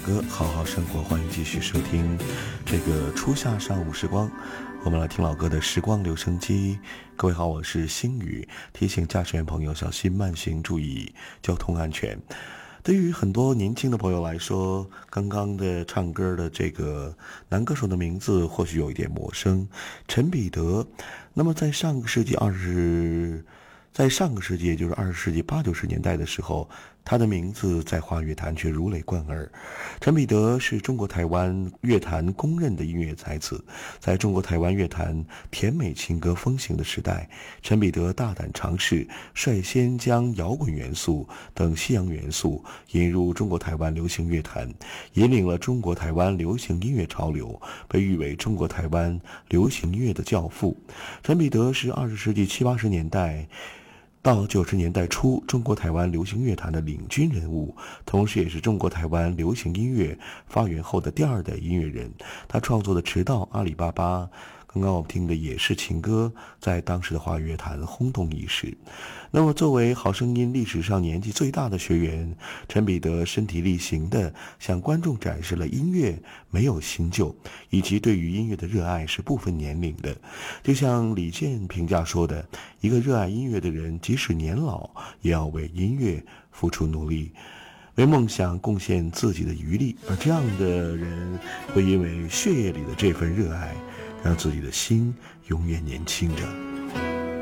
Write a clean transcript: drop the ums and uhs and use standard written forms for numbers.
歌，好好生活，欢迎继续收听这个初夏上午时光。我们来听老歌的时光留声机。各位好，我是星宇，提醒驾驶员朋友小心慢行，注意交通安全。对于很多年轻的朋友来说，刚刚的唱歌的这个男歌手的名字或许有一点陌生，陈彼得。那么在上个世纪，也就是20世纪80、90年代的时候，他的名字在华语乐坛却如雷贯耳。陈彼得是中国台湾乐坛公认的音乐才子，在中国台湾乐坛甜美情歌风行的时代，陈彼得大胆尝试，率先将摇滚元素等西洋元素引入中国台湾流行乐坛，引领了中国台湾流行音乐潮流，被誉为中国台湾流行音乐的教父。陈彼得是20世纪70、80年代到90年代初中国台湾流行乐坛的领军人物，同时也是中国台湾流行音乐发源后的第二代音乐人。他创作的《迟到》、《阿里巴巴》，刚刚我们听的也是情歌，在当时的华语乐坛轰动一时。那么作为好声音历史上年纪最大的学员，陈彼得身体力行地向观众展示了音乐没有新旧，以及对于音乐的热爱是不分年龄的。就像李健评价说的，一个热爱音乐的人，即使年老也要为音乐付出努力，为梦想贡献自己的余力。而这样的人会因为血液里的这份热爱，让自己的心永远年轻着。